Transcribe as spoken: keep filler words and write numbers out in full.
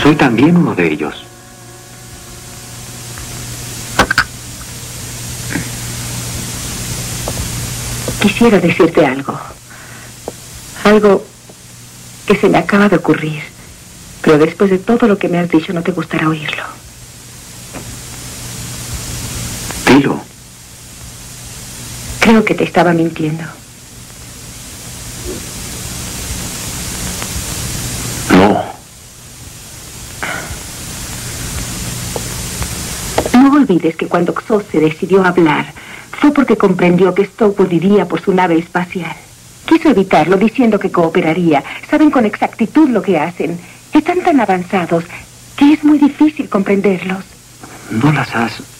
Soy también uno de ellos. Quisiera decirte algo. Algo que se me acaba de ocurrir. Pero después de todo lo que me has dicho, no te gustará oírlo. Dilo. Creo que te estaba mintiendo. No. No olvides que cuando Xos se decidió a hablar, fue porque comprendió que Stowell iría por su nave espacial. Quiso evitarlo diciendo que cooperaría. Saben con exactitud lo que hacen. Están tan avanzados que es muy difícil comprenderlos. No las has